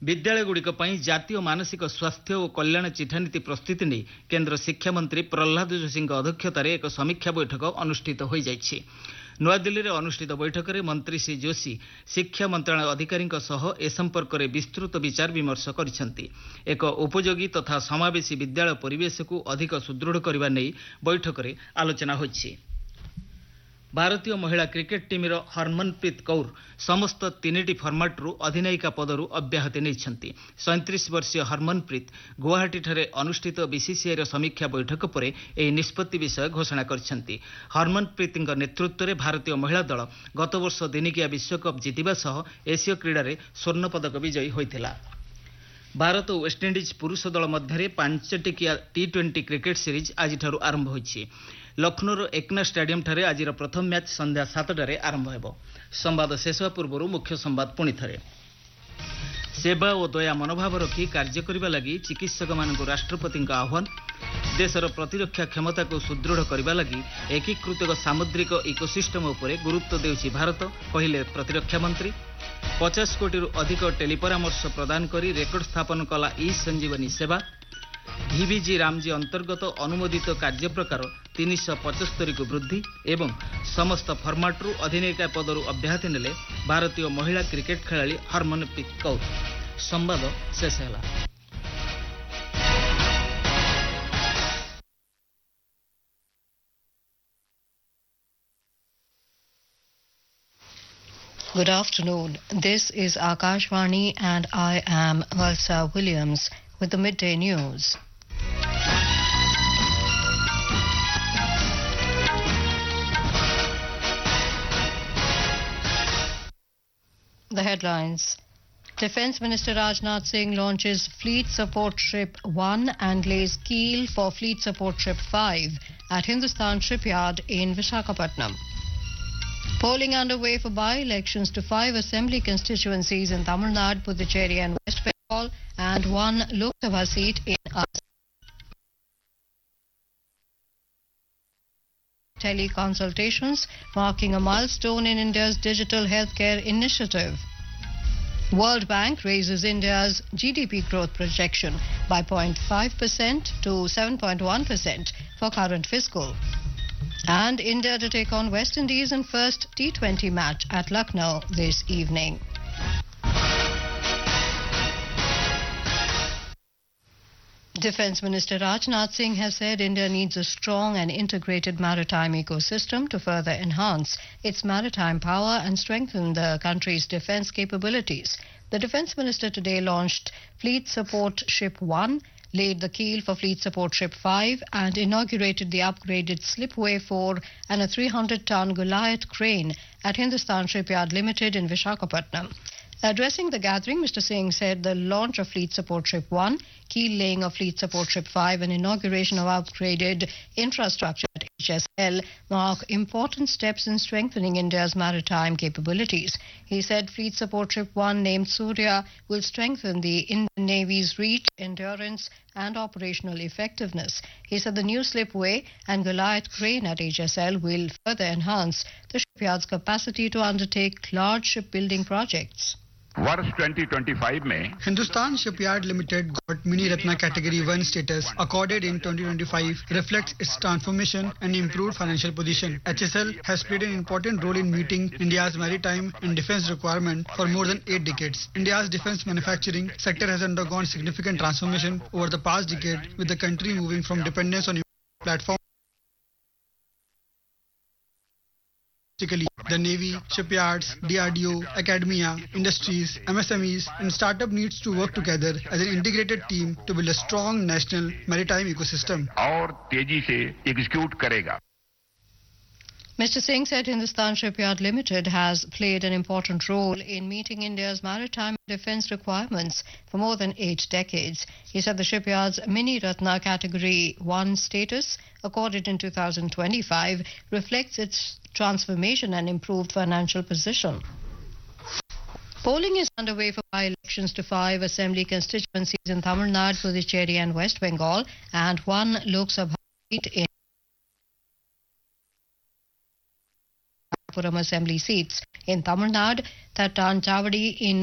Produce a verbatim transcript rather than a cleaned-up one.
विद्यालयगुड़िक जातीय मानसिक स्वास्थ्य और कल्याण चिठानीति प्रस्तुति नहीं केन्द्र शिक्षा मंत्री प्रहलाद जोशी अध्यक्षतार एक समीक्षा बैठक अनुष्ठित हो जाइछि। नूआदिल्ली में अनुष्ठित बैठक में मंत्री श्री जोशी शिक्षा मंत्रालय अधिकारी ए संपर्क में विस्तृत विचार विमर्श करिसेंति। एक उपयोगी तथा समावेशी विद्यालय परिवेश को अधिक सुदृढ़ करने नहीं बैठक में आलोचना होइछि। भारतीय महिला क्रिकेट टीम हरमनप्रीत कौर समस्त तीन फर्माट्रु अधिनायिका पदरु अब्याहति नहीं। सैंतीस वर्षीय हरमनप्रीत गुवाहाटी ठारे अनुष्ठित बीसीसीआई समीक्षा बैठक पर यह निष्पत्ति विषय घोषणा करछंती। हरमनप्रीत नेतृत्व में भारतीय महिला दल गत वर्ष दिनिकिया विश्वकप जीतिबा सह एशिया क्रीड़ा रे स्वर्ण पदक विजयी होइतिला। भारत और वेस्टइंडिज पुरुष दल मध्य पांचटिकिया टी ट्वेंटी क्रिकेट सीरीज आज आरंभ होइछि। लखनौर एकना स्टेडियम ठारे आज प्रथम मैच संध्या सातटारे आरंभ हेबो। संवाद शेष होवा पूर्व मुख्य संवाद पुणी थरे। सेवा और दया मनोभाव रखी कार्य करने लगी चिकित्सक मानक राष्ट्रपति आह्वान। देशर प्रतिरक्षा क्षमता को सुदृढ़ करने लगी एकीकृत सामुद्रिक इकोसिस्टम उपरे गुरुत्व देउछि भारत, कहिले प्रतिरक्षा मंत्री। पचास कोटी अधिक टेलीपरामर्श प्रदान करी रेकर्ड स्थापन कला ई संजीवनी सेवा। डीवीजी रामजी अंतर्गत अनुमोदित कार्य प्रकार तीन सौ पचहत्तर को वृद्धि एवं समस्त फर्माट्रु अधिनायिका पदरु अब्याहति नेले भारतीय महिला क्रिकेट खेलाड़ी हरमनप्रीत कौर। संवाद शेष होला। Good afternoon. This is Akashvani and I am Valsa Williams with the midday news. The headlines. Defence Minister Rajnath Singh launches Fleet Support Ship one and lays keel for Fleet Support Ship five at Hindustan Shipyard in Visakhapatnam. Polling underway for by-elections to five assembly constituencies in Tamil Nadu, Puducherry and West Bengal and one Lok Sabha seat in Assam. Teleconsultations marking a milestone in India's digital healthcare initiative. World Bank raises India's G D P growth projection by zero point five percent to seven point one percent for current fiscal. And India to take on West Indies in first T twenty match at Lucknow this evening. Defence Minister Rajnath Singh has said India needs a strong and integrated maritime ecosystem to further enhance its maritime power and strengthen the country's defence capabilities. The Defence Minister today launched Fleet Support Ship one, laid the keel for Fleet Support Ship five and inaugurated the upgraded Slipway four and a three hundred ton Goliath crane at Hindustan Shipyard Limited in Visakhapatnam. Addressing the gathering, Mister Singh said the launch of Fleet Support Ship one, keel laying of Fleet Support Ship five and inauguration of upgraded infrastructure at H S L mark important steps in strengthening India's maritime capabilities. He said Fleet Support Ship one, named Surya, will strengthen the Indian Navy's reach, endurance and operational effectiveness. He said the new Slipway and Goliath crane at H S L will further enhance the shipyard's capacity to undertake large shipbuilding projects. वर्ष twenty twenty-five में Hindustan Shipyard Limited got Mini Ratna Category one status accorded in twenty twenty-five reflects its transformation and improved financial position. H S L has played an important role in meeting India's maritime and defence requirement for more than eight decades. India's defence manufacturing sector has undergone significant transformation over the past decade, with the country moving from dependence on platforms. The Navy, shipyards, D R D O, academia, industries, M S M Es and startup needs to work together as an integrated team to build a strong national maritime ecosystem. और तेजी से execute करेगा. Mister Singh said Hindustan Shipyard Limited has played an important role in meeting India's maritime defence requirements for more than eight decades. He said the shipyard's Mini Ratna Category one status, accorded in two thousand twenty-five, reflects its transformation and improved financial position. Polling is underway for by-elections to five assembly constituencies in Tamil Nadu, Puducherry and West Bengal and one Lok Sabha seat in Puram assembly seats. In Tamil Nadu, Thattan Chavadi in